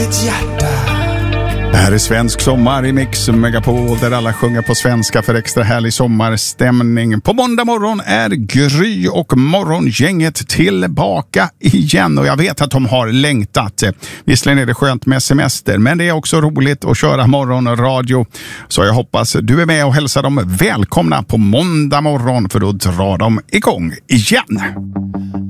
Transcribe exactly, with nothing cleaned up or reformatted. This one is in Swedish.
Ett hjärta. Det här är Svensk sommar i Mix Megapol där alla sjunger på svenska för extra härlig sommarstämning. På måndag morgon är Gry och Morgongänget tillbaka igen och jag vet att de har längtat. Visserligen är det skönt med semester men det är också roligt att köra morgonradio. Så jag hoppas du är med och hälsar dem välkomna på måndag morgon för då drar de igång igen.